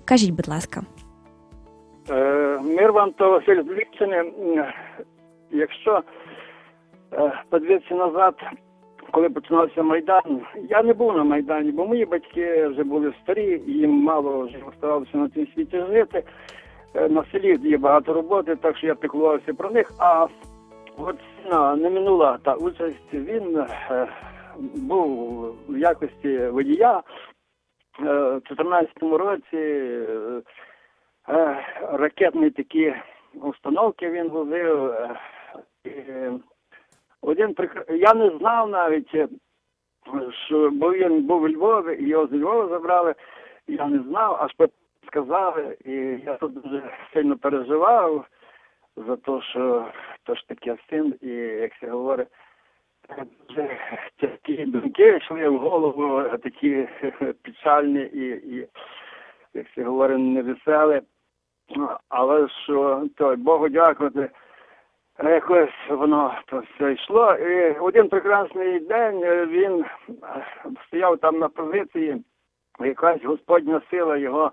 Кажіть, будь ласка. Мир вам, то Василь з Львівщини. Якщо подивитися назад, коли починався Майдан, я не був на Майдані, бо мої батьки вже були старі, і їм мало вже оставалося на цій світі жити. На селі є багато роботи, так що я піклувався про них. А от не минула та участь, він був в якості водія. У 2014 році ракетні такі установки він возив. Я не знав навіть, що, бо він був у Львові, і його з Львова забрали. Я не знав, аж потім сказали, і я тут дуже сильно переживав за те, що то ж таке син, і, як се говорить, дуже тяжкі думки йшли в голову, такі печальні і як се говорить, невеселі. Але що, то Богу дякувати, якось воно то все йшло. І один прекрасний день він стояв там на позиції, якась Господня сила його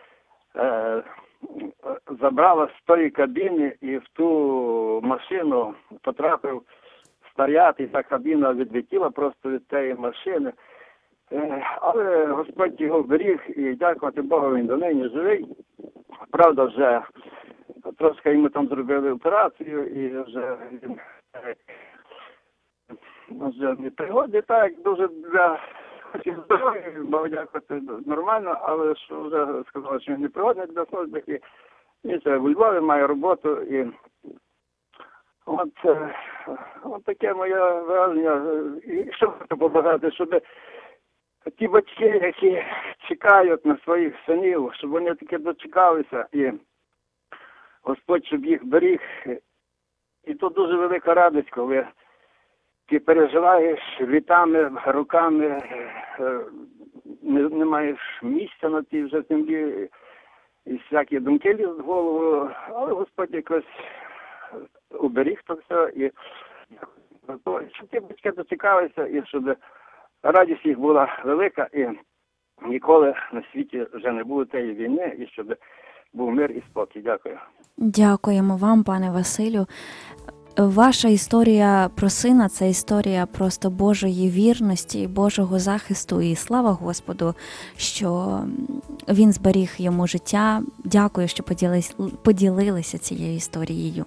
забрала з тої кабіни і в ту машину потрапив снаряд, і та кабіна відлетіла просто від тієї машини. Але Господь його вберіг, і дякувати Богу, він донині живий. Правда, вже трошки йому там зробили операцію, і вже він не пригоди, так, дуже для здоров'я, Богу дякувати, нормально, але що вже сказали, що він не пригодний для служби, і він ще у Львові має роботу, і от таке моє враження. І що хочу побажати, щоб ті батьки, які чекають на своїх синів, щоб вони таки дочекалися, і Господь, щоб їх беріг. І то дуже велика радість, коли ти переживаєш літами, роками, не маєш місця на тій вже землі, і всякі думки лізуть в голову, але Господь якось уберіг то все, і щоб ті батьки дочекалися, і щоб радість їх була велика, і ніколи на світі вже не було тієї війни, і щоб був мир і спокій. Дякую. Дякуємо вам, пане Василю. Ваша історія про сина – це історія просто Божої вірності, Божого захисту, і слава Господу, що він зберіг йому життя. Дякую, що поділилися цією історією.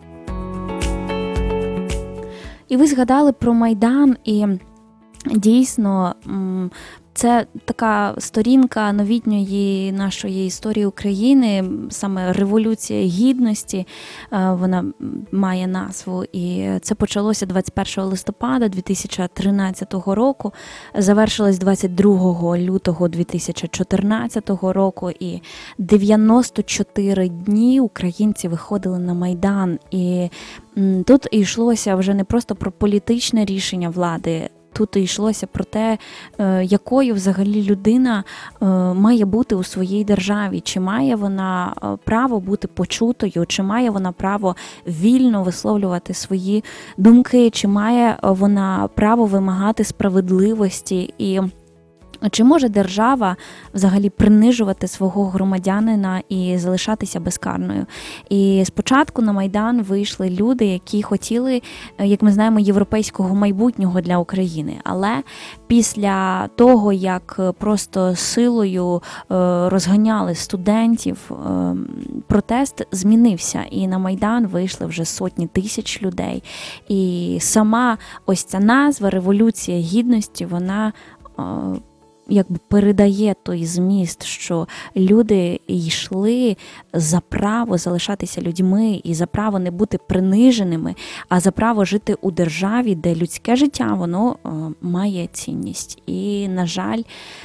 І ви згадали про Майдан, і дійсно це така сторінка новітньої нашої історії України, саме Революція Гідності, вона має назву. І це почалося 21 листопада 2013 року, завершилось 22 лютого 2014 року, і 94 дні українці виходили на Майдан. І тут йшлося вже не просто про політичне рішення влади, тут йшлося про те, якою взагалі людина має бути у своїй державі, чи має вона право бути почутою, чи має вона право вільно висловлювати свої думки, чи має вона право вимагати справедливості, і чи може держава взагалі принижувати свого громадянина і залишатися безкарною? І спочатку на Майдан вийшли люди, які хотіли, як ми знаємо, європейського майбутнього для України. Але після того, як просто силою розганяли студентів, протест змінився. І на Майдан вийшли вже сотні тисяч людей. І сама ось ця назва «Революція Гідності», вона якби передає той зміст, що люди йшли за право залишатися людьми і за право не бути приниженими, а за право жити у державі, де людське життя, воно має цінність. І, на жаль,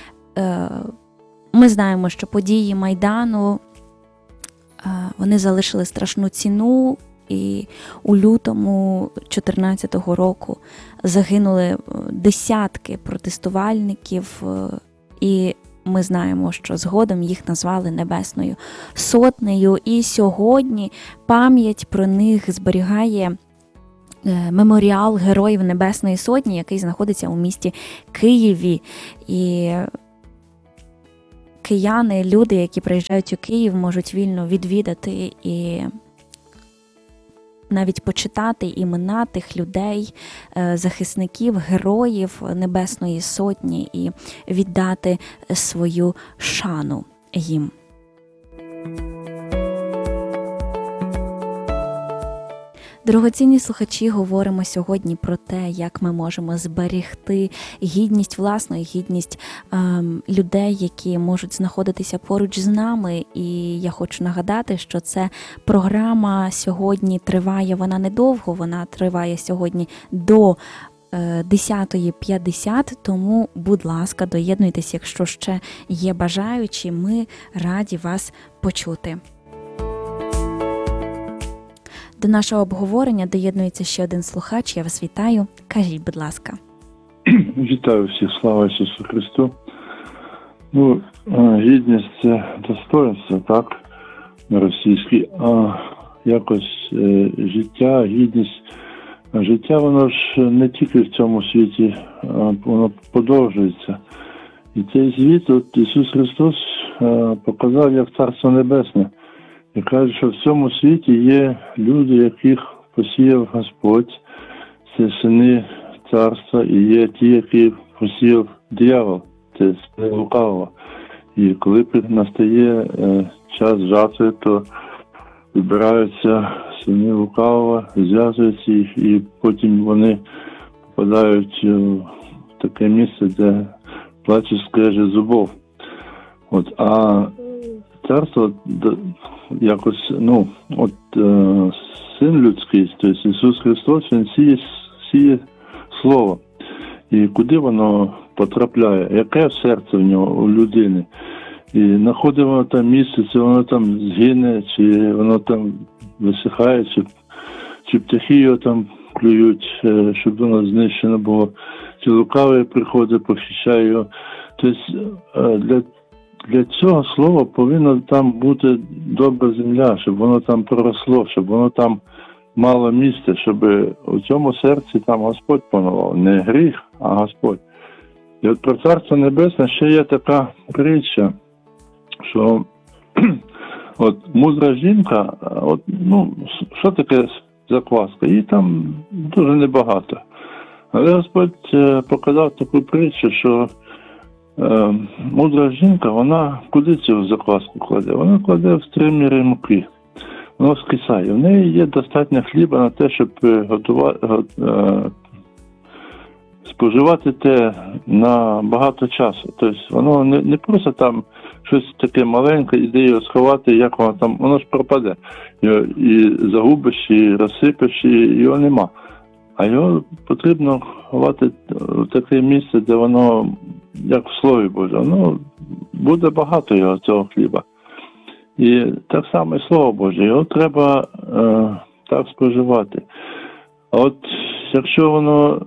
ми знаємо, що події Майдану, вони залишили страшну ціну, і у лютому 2014 року загинули десятки протестувальників, і ми знаємо, що згодом їх назвали Небесною Сотнею. І сьогодні пам'ять про них зберігає меморіал Героїв Небесної Сотні, який знаходиться у місті Києві. І кияни, люди, які приїжджають у Київ, можуть вільно відвідати і навіть почитати імена тих людей, захисників, героїв Небесної Сотні і віддати свою шану їм. Дорогоцінні слухачі, говоримо сьогодні про те, як ми можемо зберегти гідність власну, гідність людей, які можуть знаходитися поруч з нами. І я хочу нагадати, що це програма сьогодні триває, вона недовго, вона триває сьогодні до 10:50, тому, будь ласка, доєднуйтесь, якщо ще є бажаючі, ми раді вас почути. До нашого обговорення доєднується ще один слухач. Я вас вітаю. Кажіть, будь ласка. Вітаю всіх, слава Ісусу Христу. Гідність – це достоинство, так, на російській, а якось життя, гідність. Життя, воно ж не тільки в цьому світі, воно подовжується. І цей світ, от Ісус Христос показав як Царство Небесне. І каже, що в цьому світі є люди, яких посіяв Господь, це сини царства, і є ті, які посіяв диявол, це сини лукавого. І коли настає час жатви, то вибираються сини лукавого, зв'язуються їх, і потім вони попадають в таке місце, де плаче скрежет зубов. А царство якось, Син людський, тобто Ісус Христос, Він сіє Слово. І куди воно потрапляє? Яке серце в нього, у людини? І знаходить воно там місце, чи воно там згине, чи воно там висихає, чи птахи його там клюють, щоб воно знищено було, чи лукавий приходить, похищає його. Тобто для цього слова повинна там бути добра земля, щоб воно там проросло, щоб воно там мало місця, щоб у цьому серці там Господь панував. Не гріх, а Господь. І от про Царство Небесне ще є така притча, що мудра жінка, що таке закваска? Її там дуже небагато. Але Господь показав таку притчу, що мудра жінка, вона куди цю закваску кладе? Вона кладе в 3 міри муки. Воно скисає. В неї є достатньо хліба на те, щоб споживати те на багато часу. Тобто воно не просто там щось таке маленьке, іде його сховати, як воно там, воно ж пропаде. І загубиш, і розсипеш, і його нема. А його потрібно ховати в таке місце, де воно, як в Слові Божому, буде багато його, цього хліба. І так само і Слово Боже, його треба так споживати. А от якщо воно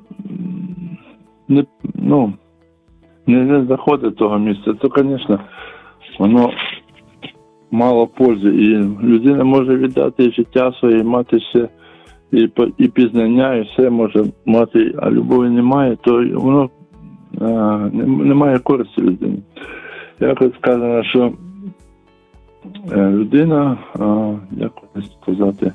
не заходить до того місця, то, звісно, воно мало пользи. І людина може віддати життя своє, мати все, і пізнання, і все може мати, а любові немає, то воно немає користі людині. Якось сказано, що людина, як сказати,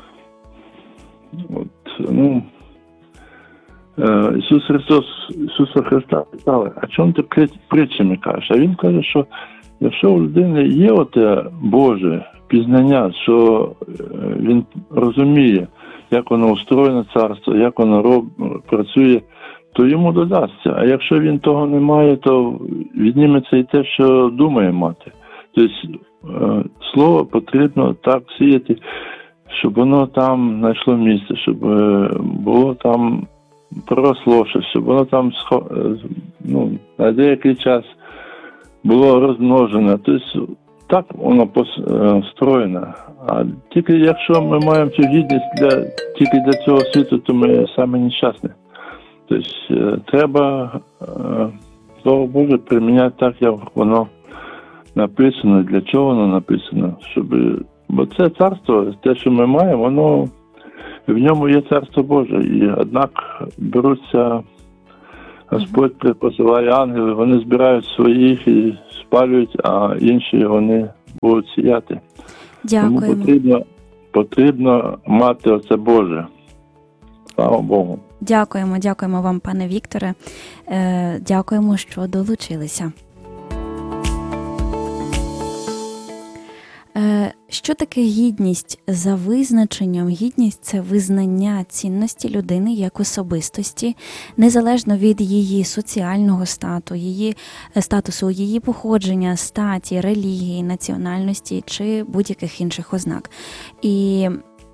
Ісуса Христа питали, а чому ти притчами кажеш? А він каже, що якщо у людини є оте Боже пізнання, що він розуміє, як воно устроєне царство, як воно працює, то йому додасться. А якщо він того не має, то відніметься і те, що думає мати. Тобто слово потрібно так сіяти, щоб воно там знайшло місце, щоб було там проросло щось, щоб воно там на деякий час було розмножене. Тобто так воно построєно. А тільки якщо ми маємо цю гідність тільки для цього світу, то ми самі нещасні. Тобто треба Слово Боже приміняти так, як воно написано, для чого воно написано. Бо це царство, те, що ми маємо, в ньому є Царство Боже. І однак беруться Господь посилає ангелів, вони збирають своїх і спалюють, а інші вони будуть сіяти. Дякуємо. Тому потрібно мати оце Боже. Слава Богу. Дякуємо вам, пане Вікторе. Дякуємо, що долучилися. Що таке гідність? За визначенням, гідність – це визнання цінності людини як особистості, незалежно від її соціального статусу, її походження, статі, релігії, національності чи будь-яких інших ознак. І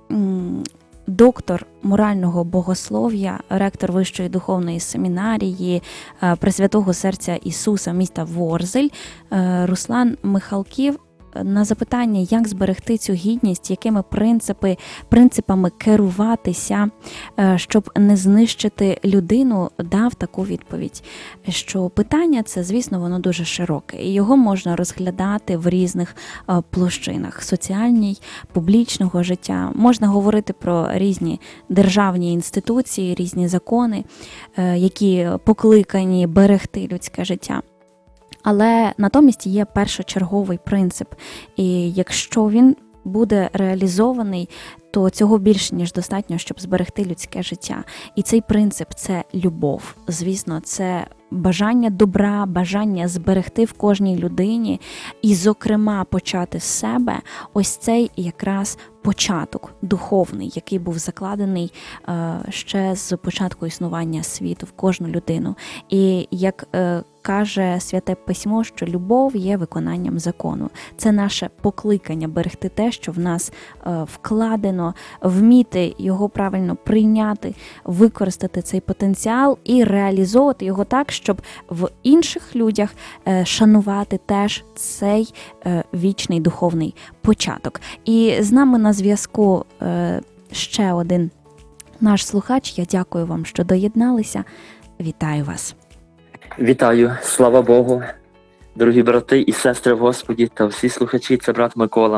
доктор морального богослов'я, ректор Вищої духовної семінарії Пресвятого Серця Ісуса міста Ворзель Руслан Михалків на запитання, як зберегти цю гідність, якими принципами керуватися, щоб не знищити людину, дав таку відповідь, що питання це, звісно, воно дуже широке, і його можна розглядати в різних площинах – соціальній, публічного життя. Можна говорити про різні державні інституції, різні закони, які покликані берегти людське життя. Але натомість є першочерговий принцип, і якщо він буде реалізований, то цього більше, ніж достатньо, щоб зберегти людське життя. І цей принцип – це любов. Звісно, це бажання добра, бажання зберегти в кожній людині і, зокрема, почати з себе. Ось цей якраз початок духовний, який був закладений ще з початку існування світу в кожну людину. І як каже Святе Письмо, що любов є виконанням закону. Це наше покликання берегти те, що в нас вкладено, вміти його правильно прийняти, використати цей потенціал і реалізовувати його так, щоб в інших людях шанувати теж цей вічний духовний початок. І з нами на зв'язку ще один наш слухач. Я дякую вам, що доєдналися. Вітаю вас. Вітаю, слава Богу, дорогі брати і сестри в Господі та всі слухачі, це брат Микола.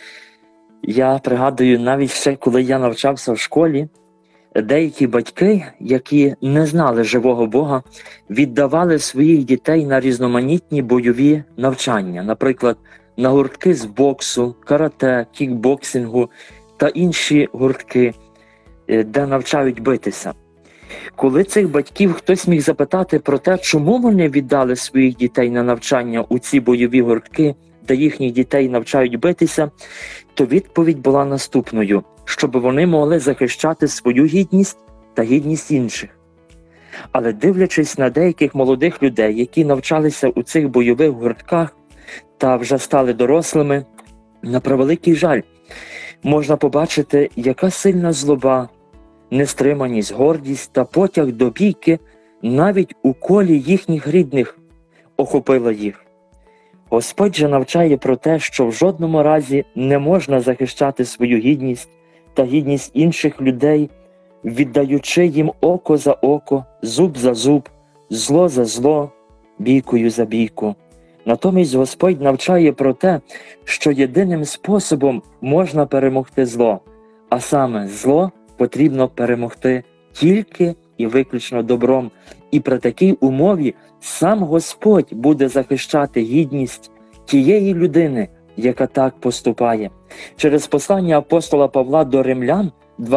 Я пригадую, навіть ще коли я навчався в школі, деякі батьки, які не знали живого Бога, віддавали своїх дітей на різноманітні бойові навчання, наприклад, на гуртки з боксу, карате, кікбоксингу та інші гуртки, де навчають битися. Коли цих батьків хтось міг запитати про те, чому вони віддали своїх дітей на навчання у ці бойові гуртки, де їхніх дітей навчають битися, то відповідь була наступною, щоб вони могли захищати свою гідність та гідність інших. Але дивлячись на деяких молодих людей, які навчалися у цих бойових гуртках та вже стали дорослими, на превеликий жаль, можна побачити, яка сильна злоба, нестриманість, гордість та потяг до бійки навіть у колі їхніх рідних охопила їх. Господь же навчає про те, що в жодному разі не можна захищати свою гідність та гідність інших людей, віддаючи їм око за око, зуб за зуб, зло за зло, бійкою за бійку. Натомість Господь навчає про те, що єдиним способом можна перемогти зло, а саме зло потрібно перемогти тільки і виключно добром. І при такій умові сам Господь буде захищати гідність тієї людини, яка так поступає. Через послання апостола Павла до Римлян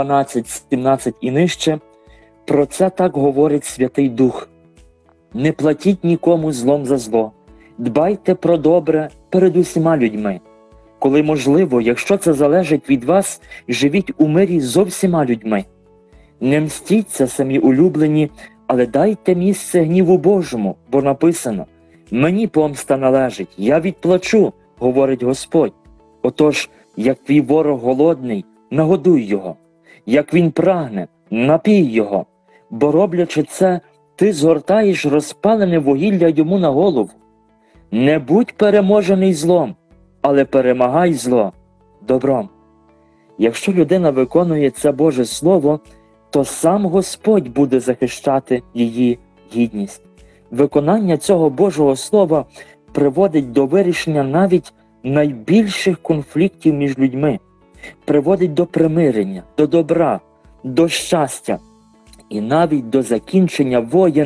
12:17 і нижче про це так говорить Святий Дух. «Не платіть нікому злом за зло, дбайте про добре перед усіма людьми. Коли можливо, якщо це залежить від вас, живіть у мирі зо всіма людьми. Не мстіться самі улюблені, але дайте місце гніву Божому, бо написано: «Мені помста належить, я відплачу», – говорить Господь. Отож, як твій ворог голодний, нагодуй його, як він прагне, напій його, бо роблячи це, ти згортаєш розпалене вугілля йому на голову. Не будь переможений злом, але перемагай зло добром. Якщо людина виконує це Боже Слово, то сам Господь буде захищати її гідність. Виконання цього Божого Слова приводить до вирішення навіть найбільших конфліктів між людьми, приводить до примирення, до добра, до щастя і навіть до закінчення воєн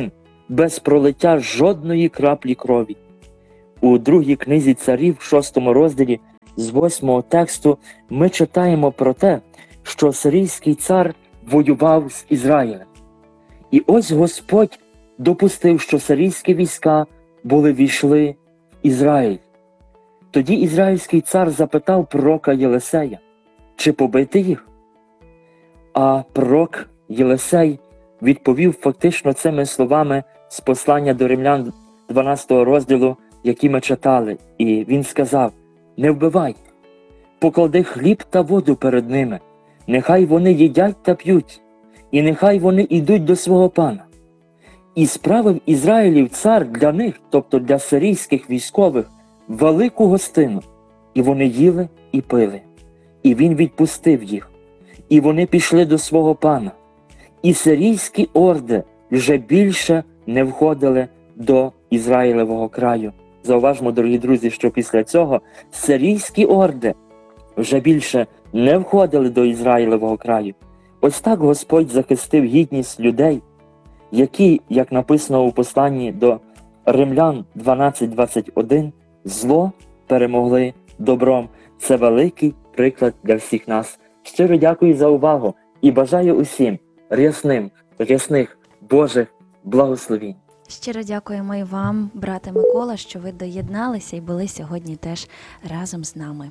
без пролиття жодної краплі крові. У другій книзі царів, 6 розділі, з 8 тексту, ми читаємо про те, що сирійський цар воював з Ізраїлем. І ось Господь допустив, що сирійські війська війшли в Ізраїль. Тоді ізраїльський цар запитав пророка Єлисея, чи побити їх? А пророк Єлисей відповів фактично цими словами з послання до Римлян 12 розділу, які ми читали. І він сказав: не вбивай, поклади хліб та воду перед ними, нехай вони їдять та п'ють, і нехай вони йдуть до свого пана. І справив Ізраїлів цар для них, тобто для сирійських військових, велику гостину, і вони їли і пили. І він відпустив їх, і вони пішли до свого пана. І сирійські орди вже більше не входили до Ізраїлевого краю. Зауважмо, дорогі друзі, що після цього сирійські орди вже більше не входили до Ізраїлевого краю. Ось так Господь захистив гідність людей, які, як написано у посланні до Римлян 12:21, зло перемогли добром. Це великий приклад для всіх нас. Щиро дякую за увагу і бажаю усім рясних Божих благословінь. Щиро дякуємо і вам, брате Микола, що ви доєдналися і були сьогодні теж разом з нами.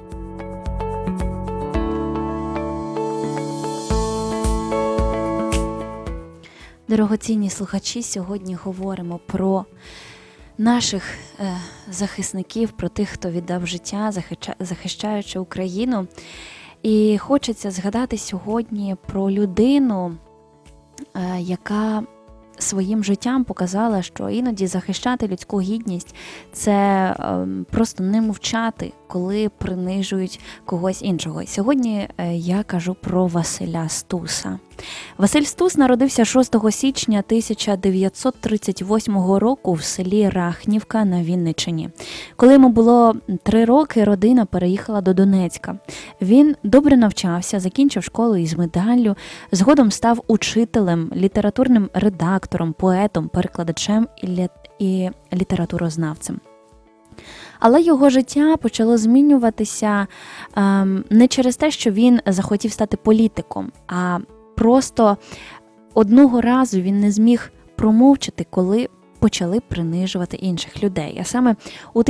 Дорогоцінні слухачі, сьогодні говоримо про наших захисників, про тих, хто віддав життя, захищаючи Україну. І хочеться згадати сьогодні про людину, яка своїм життям показала, що іноді захищати людську гідність – це просто не мовчати, коли принижують когось іншого. Сьогодні я кажу про Василя Стуса. Василь Стус народився 6 січня 1938 року в селі Рахнівка на Вінниччині. Коли йому було 3 роки, родина переїхала до Донецька. Він добре навчався, закінчив школу із медаллю, згодом став учителем, літературним редактором, поетом, перекладачем і літературознавцем. Але його життя почало змінюватися не через те, що він захотів стати політиком, а просто одного разу він не зміг промовчати, коли почали принижувати інших людей. А саме у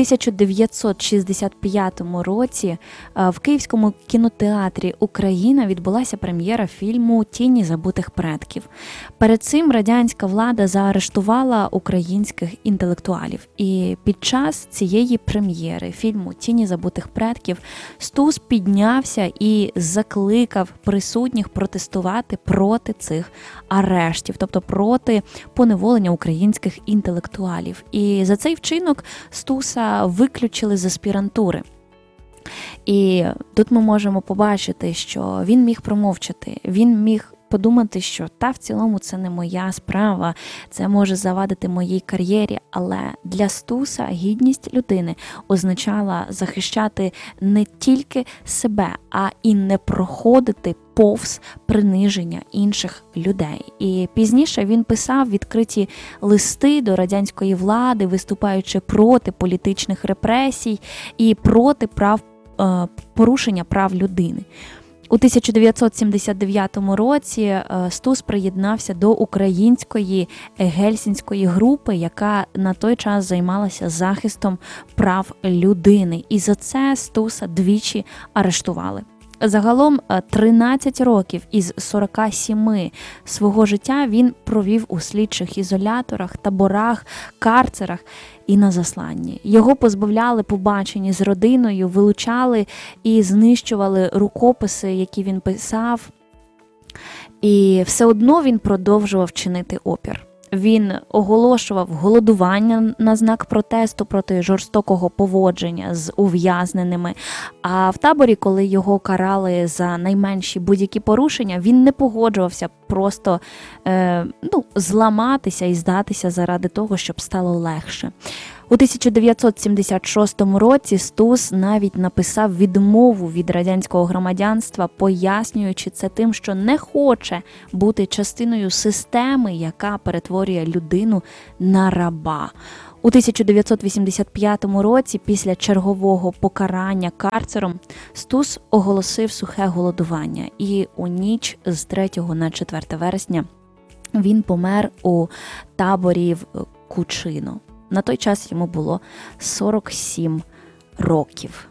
1965 році в Київському кінотеатрі «Україна» відбулася прем'єра фільму «Тіні забутих предків». Перед цим радянська влада заарештувала українських інтелектуалів. І під час цієї прем'єри фільму «Тіні забутих предків» Стус піднявся і закликав присутніх протестувати проти цих арештів, тобто проти поневолення українських інтелектуалів. І за цей вчинок Стуса виключили з аспірантури. І тут ми можемо побачити, що він міг промовчати, він міг подумати, що в цілому це не моя справа, це може завадити моїй кар'єрі, але для Стуса гідність людини означала захищати не тільки себе, а і не проходити повз приниження інших людей. І пізніше він писав відкриті листи до радянської влади, виступаючи проти політичних репресій і проти порушення прав людини. У 1979 році Стус приєднався до української гельсінської групи, яка на той час займалася захистом прав людини. І за це Стуса двічі арештували. Загалом 13 років із 47 свого життя він провів у слідчих ізоляторах, таборах, карцерах і на засланні. Його позбавляли побачення з родиною, вилучали і знищували рукописи, які він писав. І все одно він продовжував чинити опір. Він оголошував голодування на знак протесту проти жорстокого поводження з ув'язненими. А в таборі, коли його карали за найменші будь-які порушення, він не погоджувався просто зламатися і здатися заради того, щоб стало легше. У 1976 році Стус навіть написав відмову від радянського громадянства, пояснюючи це тим, що не хоче бути частиною системи, яка перетворює людину на раба. У 1985 році, після чергового покарання карцером, Стус оголосив сухе голодування, і у ніч з 3 на 4 вересня він помер у таборі в Кучино. На той час йому було 47 років.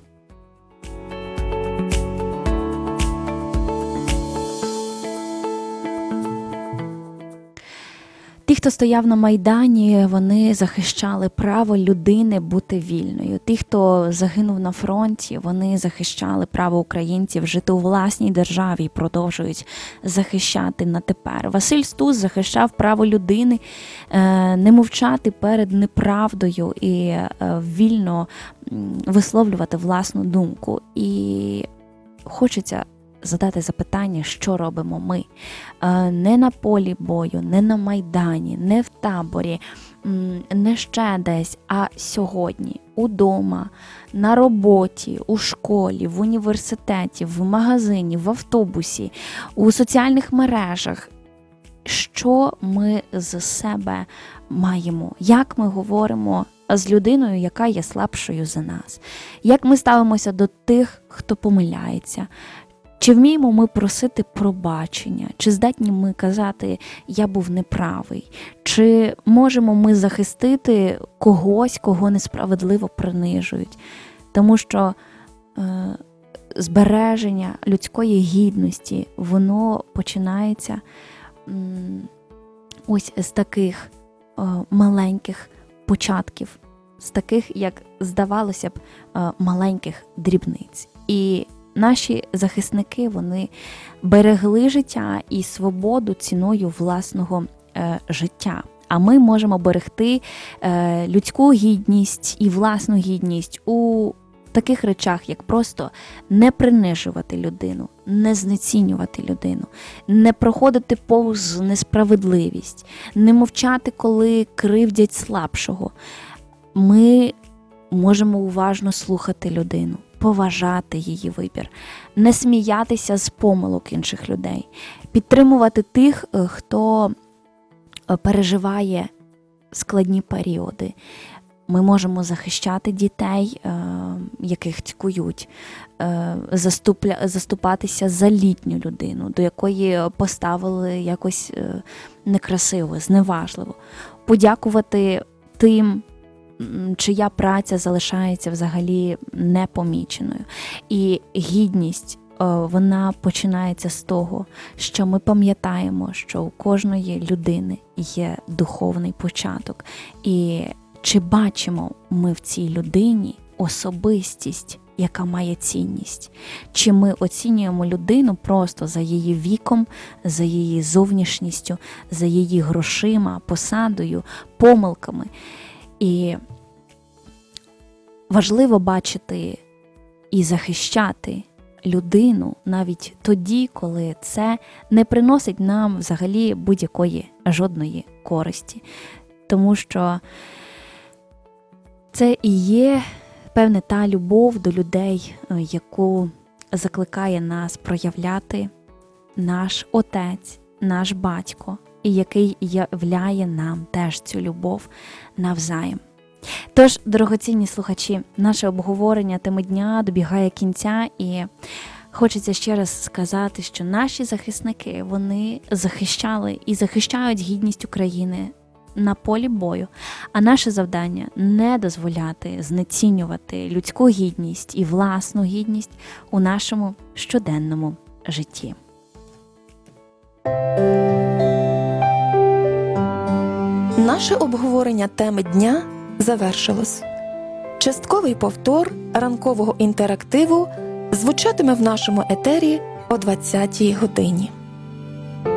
Ті, хто стояв на Майдані, вони захищали право людини бути вільною. Ті, хто загинув на фронті, вони захищали право українців жити у власній державі і продовжують захищати на тепер. Василь Стус захищав право людини не мовчати перед неправдою і вільно висловлювати власну думку. І хочеться задати запитання, що робимо ми. Не на полі бою, не на Майдані, не в таборі, не ще десь, а сьогодні, удома, на роботі, у школі, в університеті, в магазині, в автобусі, у соціальних мережах. Що ми з себе маємо? Як ми говоримо з людиною, яка є слабшою за нас? Як ми ставимося до тих, хто помиляється? Чи вміємо ми просити пробачення? Чи здатні ми казати «я був неправий»? Чи можемо ми захистити когось, кого несправедливо принижують? Тому що збереження людської гідності, воно починається ось з таких маленьких початків, з таких, як здавалося б, маленьких дрібниць. І наші захисники, вони берегли життя і свободу ціною власного життя. А ми можемо берегти людську гідність і власну гідність у таких речах, як просто не принижувати людину, не знецінювати людину, не проходити повз несправедливість, не мовчати, коли кривдять слабшого. Ми можемо уважно слухати людину, поважати її вибір, не сміятися з помилок інших людей, підтримувати тих, хто переживає складні періоди. Ми можемо захищати дітей, яких цькують, заступатися за літню людину, до якої поставили якось некрасиво, зневажливо, подякувати тим, чия праця залишається взагалі непоміченою. І гідність, вона починається з того, що ми пам'ятаємо, що у кожної людини є духовний початок. І чи бачимо ми в цій людині особистість, яка має цінність? Чи ми оцінюємо людину просто за її віком, за її зовнішністю, за її грошима, посадою, помилками? І важливо бачити і захищати людину навіть тоді, коли це не приносить нам взагалі будь-якої жодної користі. Тому що це і є, певне, та любов до людей, яку закликає нас проявляти наш Отець, наш Батько, і який являє нам теж цю любов навзаєм. Тож, дорогоцінні слухачі, наше обговорення теми дня добігає кінця, і хочеться ще раз сказати, що наші захисники, вони захищали і захищають гідність України на полі бою, а наше завдання – не дозволяти знецінювати людську гідність і власну гідність у нашому щоденному житті. Наше обговорення теми дня завершилось. Частковий повтор ранкового інтерактиву звучатиме в нашому етері о 20-й годині.